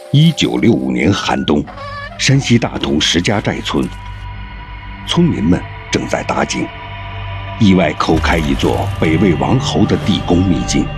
1965年寒冬，山西大同石家寨村，村民们正在打井，意外抠开一座北魏王侯的地宫秘境。